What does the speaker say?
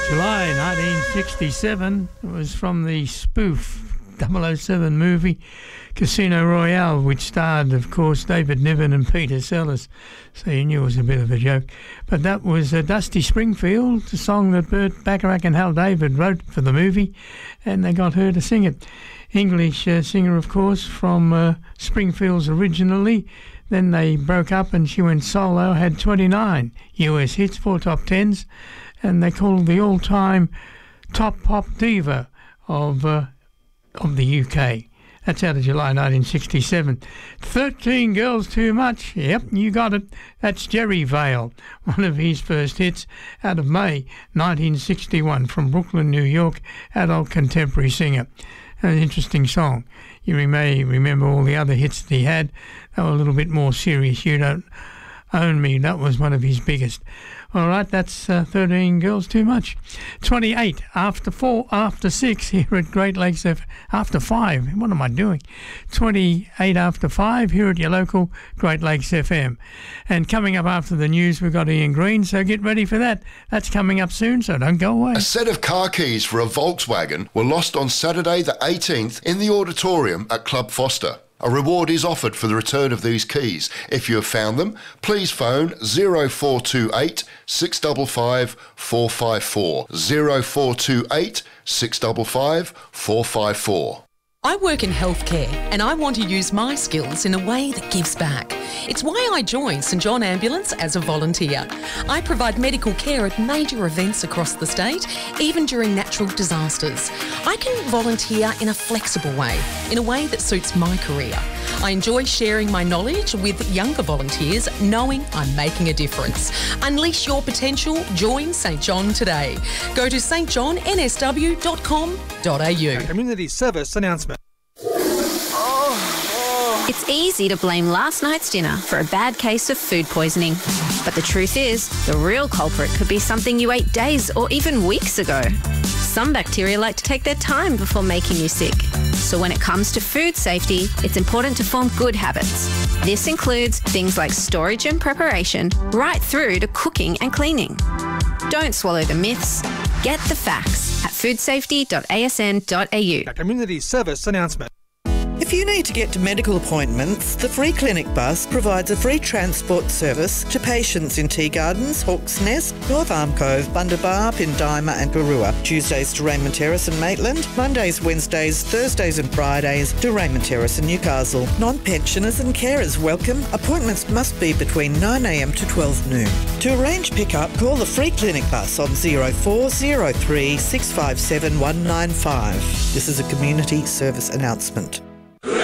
July 1967. It was from the spoof 007 movie Casino Royale, which starred, of course, David Niven and Peter Sellers. So you knew it was a bit of a joke. But that was Dusty Springfield, the song that Burt Bacharach and Hal David wrote for the movie, and they got her to sing it. English singer, of course, from Springfields originally. Then they broke up and she went solo, had 29 US hits, 4 top 10s, and they called the all-time top pop diva of the UK. That's out of July 1967. 13 Girls Too Much. Yep, you got it. That's Jerry Vale, one of his first hits out of May 1961 from Brooklyn, New York, adult contemporary singer. An interesting song. You may remember all the other hits that he had. They were a little bit more serious. You Don't Own Me, that was one of his biggest. All right, that's 13 Girls Too Much. 28 after 6 here at Great Lakes after 5. What am I doing? 28 after 5 here at your local Great Lakes FM. And coming up after the news, we've got Ian Green, so get ready for that. That's coming up soon, so don't go away. A set of car keys for a Volkswagen were lost on Saturday the 18th in the auditorium at Club Foster. A reward is offered for the return of these keys. If you have found them, please phone 0428 655 454. 0428 655 454. I work in healthcare and I want to use my skills in a way that gives back. It's why I joined St John Ambulance as a volunteer. I provide medical care at major events across the state, even during natural disasters. I can volunteer in a flexible way, in a way that suits my career. I enjoy sharing my knowledge with younger volunteers, knowing I'm making a difference. Unleash your potential. Join St John today. Go to stjohnnsw.com.au. Community service announcement. It's easy to blame last night's dinner for a bad case of food poisoning. But the truth is, the real culprit could be something you ate days or even weeks ago. Some bacteria like to take their time before making you sick. So when it comes to food safety, it's important to form good habits. This includes things like storage and preparation, right through to cooking and cleaning. Don't swallow the myths. Get the facts at foodsafety.asn.au. A community service announcement. If you need to get to medical appointments, the Free Clinic Bus provides a free transport service to patients in Tea Gardens, Hawk's Nest, North Arm Cove, Bundabar, Pindima and Garua. Tuesdays to Raymond Terrace and Maitland, Mondays, Wednesdays, Thursdays and Fridays to Raymond Terrace and Newcastle. Non-pensioners and carers welcome. Appointments must be between 9am to 12 noon. To arrange pickup, call the Free Clinic Bus on 0403 657 195. This is a community service announcement.